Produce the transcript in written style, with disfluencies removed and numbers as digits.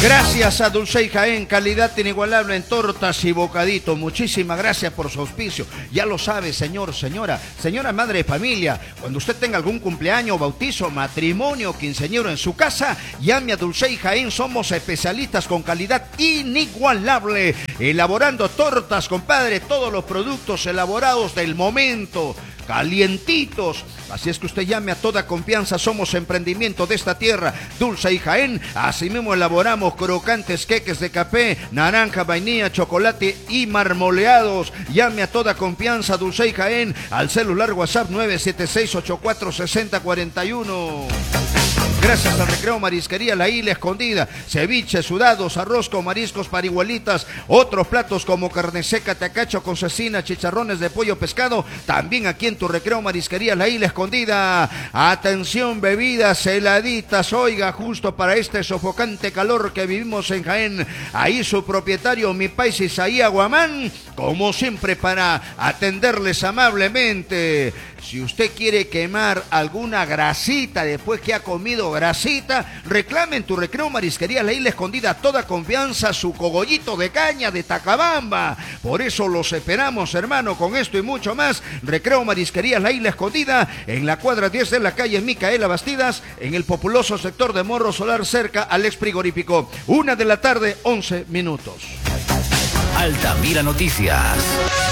Gracias a Dulce Jaén, calidad inigualable en tortas y bocaditos. Muchísimas gracias por su auspicio. Ya lo sabe, señor, señora madre de familia, cuando usted tenga algún cumpleaños, bautizo, matrimonio, quinceañero en su casa, llame a Dulce Jaén. Somos especialistas con calidad inigualable, elaborando tortas, compadre, todos los productos elaborados del momento, calientitos. Así es que usted llame a toda confianza. Somos emprendimiento de esta tierra, Dulce y Jaén. Asimismo elaboramos crocantes queques de café, naranja, vainilla, chocolate y marmoleados. Llame a toda confianza, Dulce y Jaén, al celular WhatsApp 976-846041. Gracias al Recreo Marisquería La Isla Escondida. Ceviche, sudados, arroz con mariscos, parihuelitas, otros platos como carne seca, tacacho con cecina, chicharrones de pollo, pescado. También aquí en tu Recreo Marisquería La Isla Escondida. Atención, bebidas heladitas, oiga, justo para este sofocante calor que vivimos en Jaén. Ahí su propietario, mi país Isaías Guamán, como siempre para atenderles amablemente. Si usted quiere quemar alguna grasita después que ha comido grasita, reclame en tu Recreo Marisquería La Isla Escondida, toda confianza, su cogollito de caña de Tacabamba. Por eso los esperamos, hermano, con esto y mucho más. Recreo Marisquería La Isla Escondida, en la cuadra 10 de la calle Micaela Bastidas, en el populoso sector de Morro Solar, cerca al ex frigorífico. 1 de la tarde, 11 minutos. Altamira Noticias.